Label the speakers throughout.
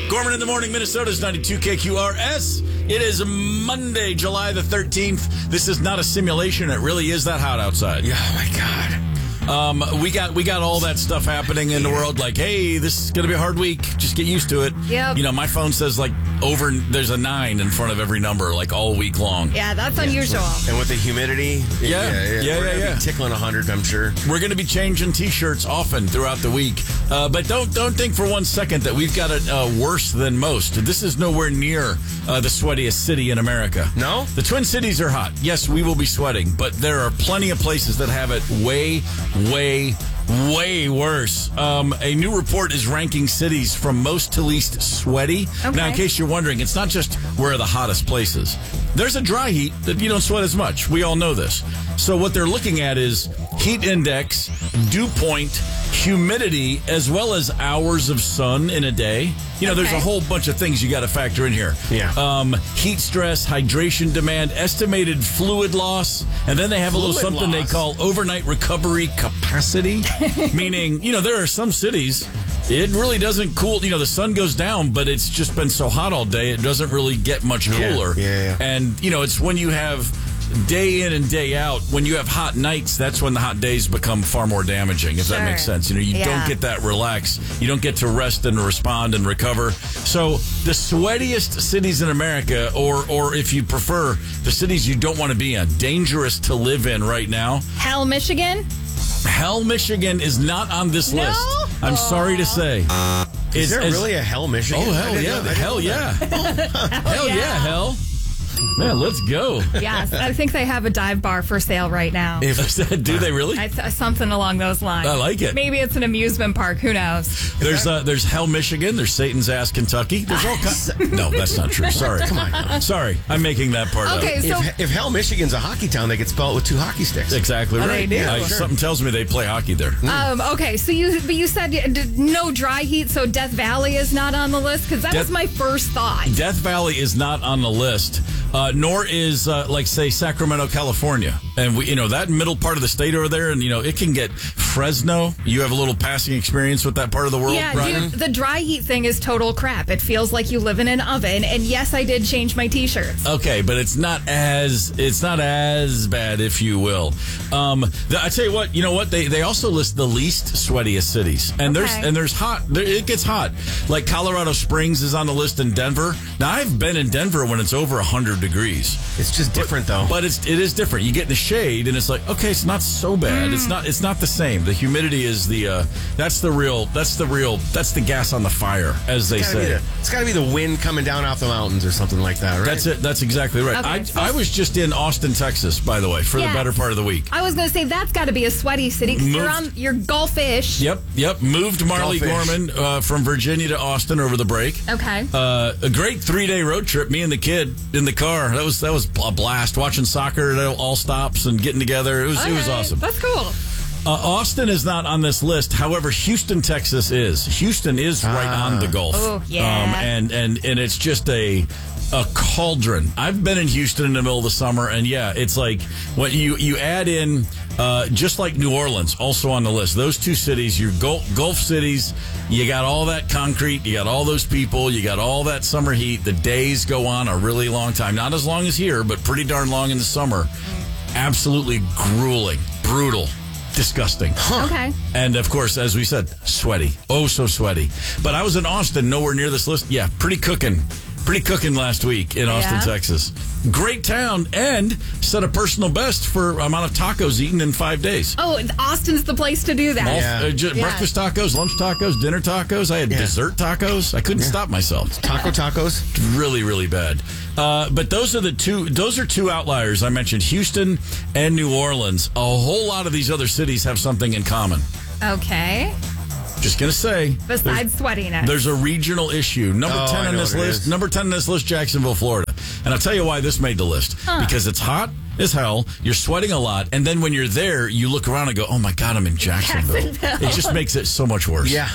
Speaker 1: Gorman in the morning, Minnesota's 92 KQRS. It is Monday, July the 13th. This is not a simulation. It really is that hot outside.
Speaker 2: Yeah, oh my God.
Speaker 1: We got all that stuff happening in the world. Like, hey, this is going to be a hard week. Just get used to it.
Speaker 3: Yep.
Speaker 1: You know, my phone says there's a 9 in front of every number, like all week long.
Speaker 3: Yeah, that's unusual.
Speaker 2: And with the humidity,
Speaker 1: Yeah.
Speaker 2: We're gonna be tickling 100, I'm sure.
Speaker 1: We're going to be changing T-shirts often throughout the week. But don't think for 1 second that we've got it worse than most. This is nowhere near the sweatiest city in America.
Speaker 2: No?
Speaker 1: The Twin Cities are hot. Yes, we will be sweating, but there are plenty of places that have it way worse. A new report is ranking cities from most to least sweaty.
Speaker 3: Okay.
Speaker 1: Now, in case you're wondering, it's not just where are the hottest places. There's a dry heat that you don't sweat as much. We all know this. So what they're looking at is heat index, dew point, humidity, as well as hours of sun in a day. You know, there's a whole bunch of things you got to factor in here.
Speaker 2: Yeah.
Speaker 1: Heat stress, hydration demand, estimated fluid loss, and then they have a little something they call overnight recovery capacity, meaning, you know, there are some cities it really doesn't cool. You know, the sun goes down, but it's just been so hot all day, it doesn't really get much cooler.
Speaker 2: Yeah.
Speaker 1: And, you know, it's when you have day in and day out, when you have hot nights, that's when the hot days become far more damaging, if that makes sense. You know, you don't get that relax. You don't get to rest and respond and recover. So the sweatiest cities in America, or if you prefer, the cities you don't want to be in, dangerous to live in right now.
Speaker 3: Hell, Michigan?
Speaker 1: Hell, Michigan is not on this list. I'm sorry to say.
Speaker 2: Is there really a Hell, Michigan?
Speaker 1: Oh, hell yeah. Hell yeah. Hell yeah, hell. Man, let's go.
Speaker 3: Yes, I think they have a dive bar for sale right now.
Speaker 1: Do they really?
Speaker 3: Something along those lines.
Speaker 1: I like it.
Speaker 3: Maybe it's an amusement park. Who knows?
Speaker 1: There's Hell, Michigan. There's Satan's Ass, Kentucky. There's all kinds. No, that's not true. Sorry. Come on. Sorry. I'm making that part up.
Speaker 3: Okay, so
Speaker 2: if Hell, Michigan's a hockey town, they could spell it with 2 hockey sticks.
Speaker 1: Exactly right.
Speaker 3: They do.
Speaker 2: Yeah,
Speaker 1: Something tells me they play hockey there.
Speaker 3: Okay, so you said no dry heat, so Death Valley is not on the list? Because that was my first thought.
Speaker 1: Death Valley is not on the list, nor is like say Sacramento, California, and we, you know, that middle part of the state over there, and you know it can get Fresno. You have a little passing experience with that part of the world, Brian?
Speaker 3: Dude, the dry heat thing is total crap. It feels like you live in an oven, and yes, I did change my t-shirts.
Speaker 1: Okay, but it's not as bad, if you will. I tell you what, you know what? They also list the least sweatiest cities, and there's hot. It gets hot. Like Colorado Springs is on the list in Denver. Now I've been in Denver when it's over 100 degrees.
Speaker 2: It's just different, though.
Speaker 1: But it is different. You get in the shade, and it's like, okay, it's not so bad. It's not the same. The humidity is that's the gas on the fire, as they say.
Speaker 2: It's got to be the wind coming down off the mountains or something like that, right?
Speaker 1: That's it. That's exactly right.
Speaker 3: Okay.
Speaker 1: I was just in Austin, Texas, by the way, for the better part of the week.
Speaker 3: I was going to say that's got to be a sweaty city because you're Gulf-ish.
Speaker 1: Yep. Moved Marley Gorman from Virginia to Austin over the break.
Speaker 3: Okay.
Speaker 1: A great 3-day road trip. Me and the kid in the car. That was a blast. Watching soccer at all stops and getting together. It was awesome.
Speaker 3: That's cool.
Speaker 1: Austin is not on this list. However, Houston, Texas is. Houston is right on the Gulf.
Speaker 3: Oh, yeah.
Speaker 1: And it's just a cauldron. I've been in Houston in the middle of the summer, and yeah, it's like when you add in just like New Orleans, also on the list. Those two cities, your Gulf cities, you got all that concrete, you got all those people, you got all that summer heat. The days go on a really long time. Not as long as here, but pretty darn long in the summer. Absolutely grueling, brutal. Disgusting.
Speaker 3: Okay.
Speaker 1: And of course, as we said, sweaty. Oh, so sweaty. But I was in Austin, nowhere near this list. Yeah, pretty cooking last week in Austin, Texas. Great town, and set a personal best for amount of tacos eaten in 5 days.
Speaker 3: Oh, Austin's the place to do that.
Speaker 1: Breakfast tacos, lunch tacos, dinner tacos. I had dessert tacos. I couldn't stop myself.
Speaker 2: Tacos?
Speaker 1: Really, really bad. But those are two outliers I mentioned, Houston and New Orleans. A whole lot of these other cities have something in common.
Speaker 3: Okay.
Speaker 1: Just going to say.
Speaker 3: Besides sweatiness.
Speaker 1: There's a regional issue. Number 10 on this list, Jacksonville, Florida. And I'll tell you why this made the list. Because it's hot as hell. You're sweating a lot. And then when you're there, you look around and go, oh, my God, I'm in Jacksonville. It just makes it so much worse.
Speaker 2: Yeah.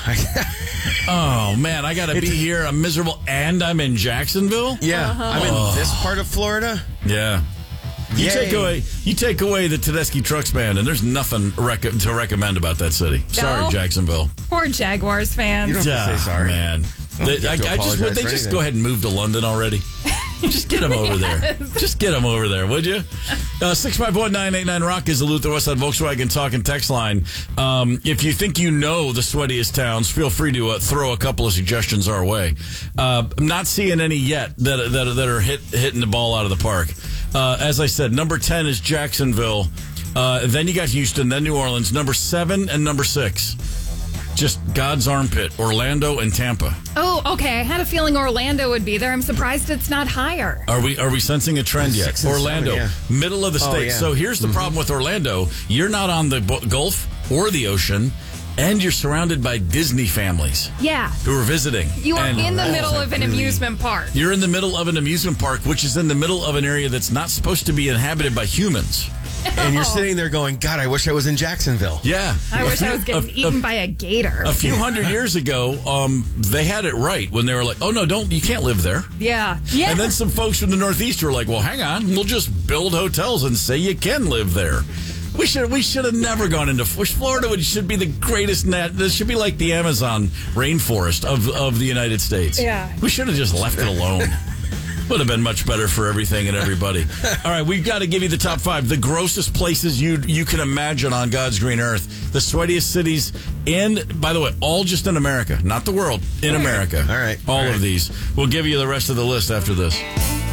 Speaker 1: Oh, man, I got to be here. I'm miserable. And I'm in Jacksonville?
Speaker 2: Yeah. I'm in this part of Florida.
Speaker 1: Yeah. You take away the Tedeschi Trucks Band, and there's nothing to recommend about that city. Sorry, Jacksonville.
Speaker 3: Poor Jaguars fans.
Speaker 2: You don't have to say sorry.
Speaker 1: Man. Would they just go ahead and move to London already? Just get them over there. Just get them over there, would you? 651-989-ROCK is the Luther Westside Volkswagen talk and text line. If you think you know the sweatiest towns, feel free to throw a couple of suggestions our way. I'm not seeing any yet that are hitting the ball out of the park. As I said, number 10 is Jacksonville. Then you got Houston, then New Orleans. Number 7 and number 6. Just God's armpit, Orlando and Tampa.
Speaker 3: Oh, okay. I had a feeling Orlando would be there. I'm surprised it's not higher.
Speaker 1: Are we sensing a trend yet? Orlando,
Speaker 2: 7, yeah.
Speaker 1: middle of the state.
Speaker 2: Yeah.
Speaker 1: So here's the problem with Orlando. You're not on the Gulf or the ocean, and you're surrounded by Disney families.
Speaker 3: Yeah.
Speaker 1: Who are visiting.
Speaker 3: You are
Speaker 1: And
Speaker 3: in the middle of an amusement park.
Speaker 1: You're in the middle of an amusement park, which is in the middle of an area that's not supposed to be inhabited by humans.
Speaker 2: And you're sitting there going, God, I wish I was in Jacksonville.
Speaker 1: Yeah.
Speaker 3: I wish I was getting eaten by a gator.
Speaker 1: A few hundred years ago, they had it right when they were like, oh, no, you can't live there.
Speaker 3: Yeah. Yeah.
Speaker 1: And then some folks from the Northeast were like, well, hang on, we'll just build hotels and say you can live there. We should have never gone into Florida. Should be the greatest This should be like the Amazon rainforest of the United States.
Speaker 3: Yeah.
Speaker 1: We should have just left it alone. Would have been much better for everything and everybody. All right, we've got to give you the top 5. The grossest places you can imagine on God's green earth. The sweatiest cities by the way, all just in America, not the world, in America.
Speaker 2: All right.
Speaker 1: All of these. We'll give you the rest of the list after this.